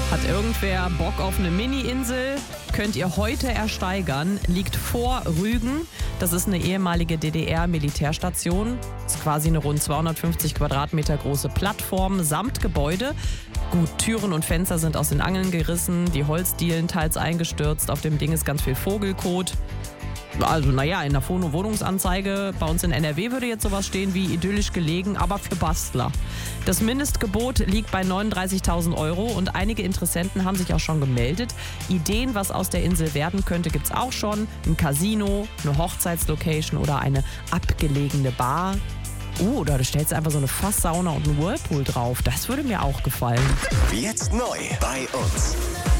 Hat irgendwer Bock auf eine Mini-Insel? Könnt ihr heute ersteigern. Liegt vor Rügen. Das ist eine ehemalige DDR-Militärstation. Ist quasi eine rund 250 Quadratmeter große Plattform samt Gebäude. Gut, Türen und Fenster sind aus den Angeln gerissen, die Holzdielen teils eingestürzt. Auf dem Ding ist ganz viel Vogelkot. Also naja, in der Wohnungsanzeige bei uns in NRW würde jetzt sowas stehen wie idyllisch gelegen, aber für Bastler. Das Mindestgebot liegt bei 39.000 Euro und einige Interessenten haben sich auch schon gemeldet. Ideen, was aus der Insel werden könnte, gibt's auch schon. Ein Casino, eine Hochzeitslocation oder eine abgelegene Bar. Oder du stellst einfach so eine Fasssauna und einen Whirlpool drauf. Das würde mir auch gefallen. Jetzt neu bei uns.